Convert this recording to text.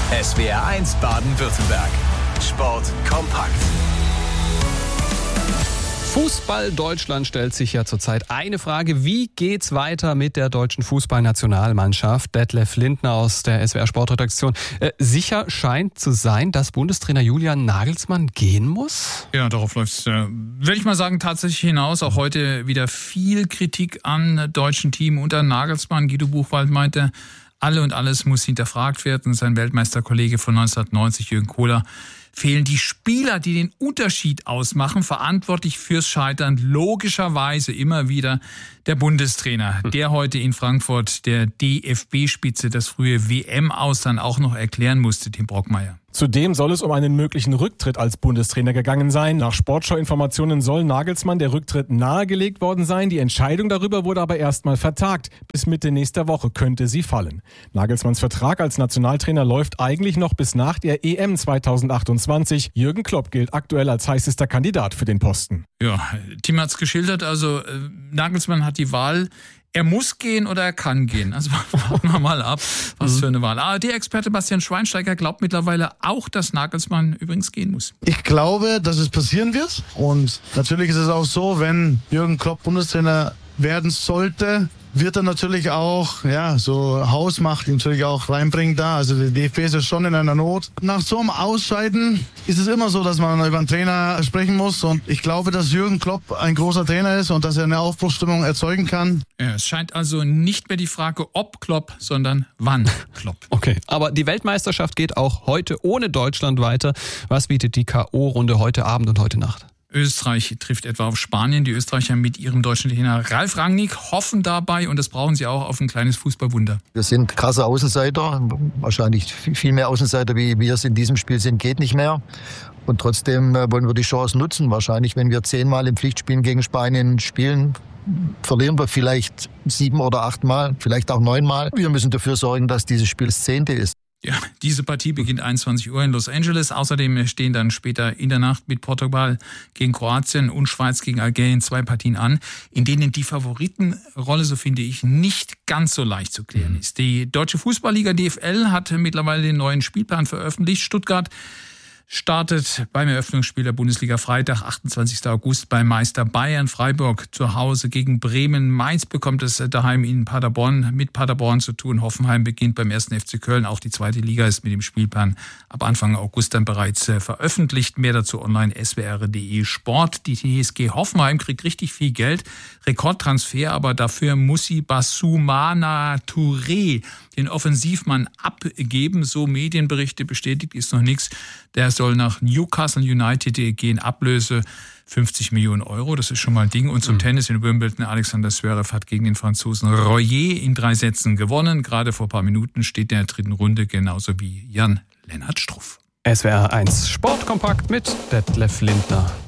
SWR1 Baden-Württemberg. Sport kompakt. Fußball Deutschland stellt sich ja zurzeit eine Frage: Wie geht's weiter mit der deutschen Fußballnationalmannschaft? Detlef Lindner aus der SWR Sportredaktion. Sicher scheint zu sein, dass Bundestrainer Julian Nagelsmann gehen muss? Ja, darauf läuft es, würde ich mal sagen, tatsächlich hinaus. Auch heute wieder viel Kritik am deutschen Team unter Nagelsmann. Guido Buchwald meinte, alle und alles muss hinterfragt werden. Sein Weltmeisterkollege von 1990, Jürgen Kohler, fehlen die Spieler, die den Unterschied ausmachen, verantwortlich fürs Scheitern logischerweise immer wieder der Bundestrainer, der heute in Frankfurt der DFB-Spitze das frühe WM-Aus dann auch noch erklären musste, Tim Brockmeier. Zudem soll es um einen möglichen Rücktritt als Bundestrainer gegangen sein. Nach Sportschau-Informationen soll Nagelsmann der Rücktritt nahegelegt worden sein. Die Entscheidung darüber wurde aber erstmal vertagt. Bis Mitte nächster Woche könnte sie fallen. Nagelsmanns Vertrag als Nationaltrainer läuft eigentlich noch bis nach der EM 2028. Jürgen Klopp gilt aktuell als heißester Kandidat für den Posten. Ja, Tim hat's geschildert. Also Nagelsmann hat die Wahl. Er muss gehen oder er kann gehen. Also warten wir mal ab, was für eine Wahl. ARD-Experte Bastian Schweinsteiger glaubt mittlerweile auch, dass Nagelsmann übrigens gehen muss. Ich glaube, dass es passieren wird. Und natürlich ist es auch so, wenn Jürgen Klopp Bundestrainer werden sollte, wird er natürlich auch, so Hausmacht natürlich auch reinbringen da. Also der DFB ist ja schon in einer Not. Nach so einem Ausscheiden ist es immer so, dass man über einen Trainer sprechen muss. Und ich glaube, dass Jürgen Klopp ein großer Trainer ist und dass er eine Aufbruchsstimmung erzeugen kann. Ja, es scheint also nicht mehr die Frage, ob Klopp, sondern wann Klopp. Okay, aber die Weltmeisterschaft geht auch heute ohne Deutschland weiter. Was bietet die K.O.-Runde heute Abend und heute Nacht? Österreich trifft etwa auf Spanien. Die Österreicher mit ihrem deutschen Trainer Ralf Rangnick hoffen dabei, und das brauchen sie auch, auf ein kleines Fußballwunder. Wir sind krasse Außenseiter, wahrscheinlich viel mehr Außenseiter, wie wir es in diesem Spiel sind, geht nicht mehr. Und trotzdem wollen wir die Chance nutzen. Wahrscheinlich, wenn wir 10-mal im Pflichtspiel gegen Spanien spielen, verlieren wir vielleicht 7 oder 8 Mal, vielleicht auch 9 Mal. Wir müssen dafür sorgen, dass dieses Spiel das 10. ist. Ja, diese Partie beginnt 21 Uhr in Los Angeles. Außerdem stehen dann später in der Nacht mit Portugal gegen Kroatien und Schweiz gegen Algerien 2 Partien an, in denen die Favoritenrolle, so finde ich, nicht ganz so leicht zu klären ist. Die Deutsche Fußballliga DFL hat mittlerweile den neuen Spielplan veröffentlicht. Stuttgart startet beim Eröffnungsspiel der Bundesliga Freitag, 28. August bei Meister Bayern. Freiburg zu Hause gegen Bremen. Mainz bekommt es daheim mit Paderborn zu tun. Hoffenheim beginnt beim 1. FC Köln. Auch die zweite Liga ist mit dem Spielplan ab Anfang August dann bereits veröffentlicht. Mehr dazu online swr.de Sport. Die TSG Hoffenheim kriegt richtig viel Geld. Rekordtransfer, aber dafür muss sie Bassoumana Touré, den Offensivmann, abgeben. So Medienberichte, bestätigt ist noch nichts. Der soll nach Newcastle United gehen, Ablöse 50 Millionen Euro, das ist schon mal ein Ding. Und zum Tennis in Wimbledon, Alexander Zverev hat gegen den Franzosen Royer in 3 Sätzen gewonnen. Gerade vor ein paar Minuten steht er in der 3. Runde, genauso wie Jan-Lennart Struff. SWR1 Sportkompakt mit Detlef Lindner.